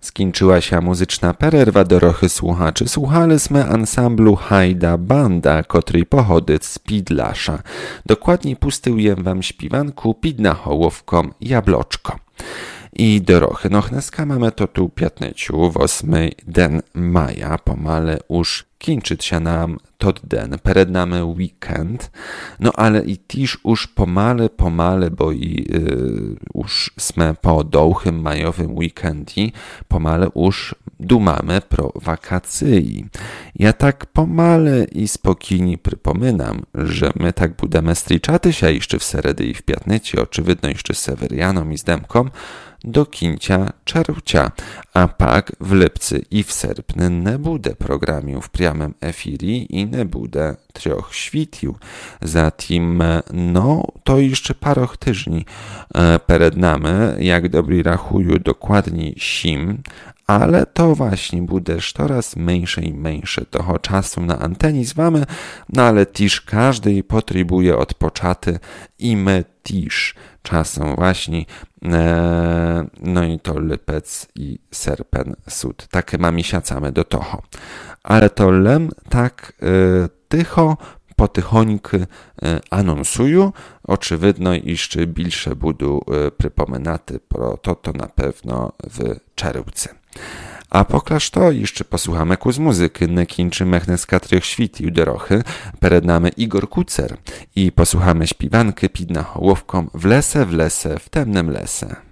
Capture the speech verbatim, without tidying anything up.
Skończyła się muzyczna pererwa, dorochy słuchaczy. Słuchaliśmy ansamblu Hajda Banda, który pochodzi z Pidlasza. Dokładniej pustyłem wam śpiwanku Pidna Hołowką Jabloczko. I dorochy, no dneska mamy to tu piętneciu, ósmy den maja, pomale już kończyć się nam tot den, przed nami weekend, no ale i też już pomale, pomale, bo i yy, już sme po dołchym majowym weekendi, pomale już dumamy pro wakacji. Ja tak pomale i spokojnie przypominam, że my tak budemy striczaty się jeszcze w seredy i w piętnecie, oczywiście jeszcze z Sewerianą i z Demką, do kincia czerwca, a pak w lipcy i w sierpniu nie bude programu w priamym efirii i nie bude troch świtił. Zatem, no, to jeszcze paroch tyżni e, przed nami, jak dobry rachuju dokładnie sim, ale to właśnie bude coraz mniejsze i mniejsze toho czasu na anteni z wami, no ale też każdy potrzebuje odpoczaty i my też czasem właśnie, e, no i to lipec i serpen sud. Takie ma miesiącami do toho. Ale to lem tak e, tycho, potychońky e, anonsuju. Oczywidno, iż bilsze budu e, przypominaty pro to, to na pewno w czerwcu. A poklaż to jeszcze posłuchamy ku z muzyki, nie kończymy dneska trzech świtił dorochy, przed nami Igor Kucer i posłuchamy śpiwanki Pidna Hołowką w lese, w lese, w temnym lese.